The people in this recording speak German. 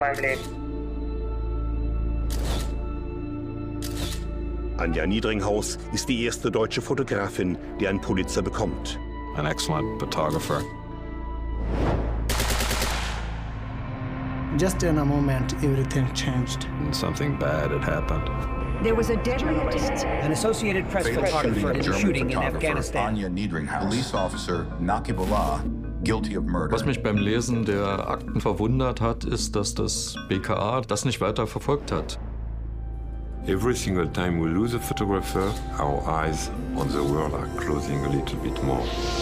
meinem Leben. Anja Niedringhaus ist die erste deutsche Fotografin, die einen Pulitzer bekommt. An excellent photographer. Just in a moment, everything changed. And something bad had happened. There was a deadly attack. An Associated Press photographer in shooting in Afghanistan. Anja Niedringhaus, police officer Naqibullah, guilty of murder. Was mich beim Lesen der Akten verwundert hat, ist, dass das BKA das nicht weiter verfolgt hat. Every single time we lose a photographer, our eyes on the world are closing a little bit more.